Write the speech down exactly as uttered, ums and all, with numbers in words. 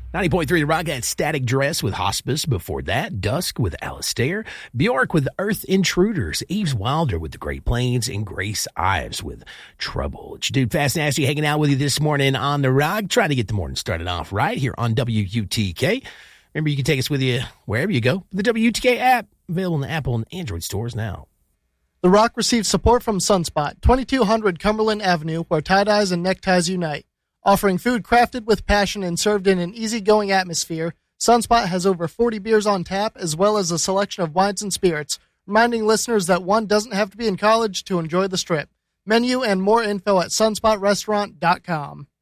ninety point three The Rock had Static Dress with Hospice. Before that, Dusk with Alistair, Bjork with Earth Intruders, Eves Wilder with The Great Plains, and Grace Ives with Trouble. It's your dude Fast Nasty hanging out with you this morning on The Rock, trying to get the morning started off right here on W U T K. Remember, you can take us with you wherever you go. The W U T K app, available in the Apple and Android stores now. The Rock receives support from Sunspot, twenty-two hundred Cumberland Avenue, where tie-dyes and neckties unite. Offering food crafted with passion and served in an easygoing atmosphere, Sunspot has over forty beers on tap, as well as a selection of wines and spirits, reminding listeners that one doesn't have to be in college to enjoy the strip. Menu and more info at sunspot restaurant dot com.